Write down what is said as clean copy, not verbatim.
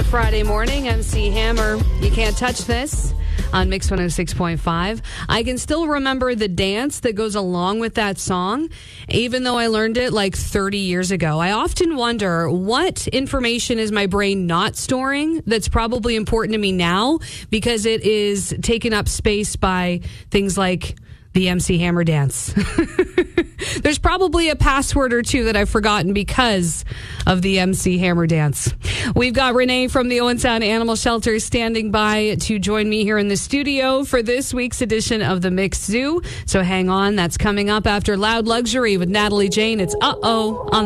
Friday morning. MC Hammer, You Can't Touch This on Mix 106.5. I can still remember the dance that goes along with that song, even though I learned it like 30 years ago. I often wonder what information is my brain not storing that's probably important to me now because it is taken up space by things like the MC Hammer dance. There's probably a password or two that I've forgotten because of the MC Hammer dance. We've got Renee from the Owen Sound Animal Shelter standing by to join me here in the studio for this week's edition of the Mix Zoo. So hang on, that's coming up after Loud Luxury with Natalie Jane. It's Uh-Oh on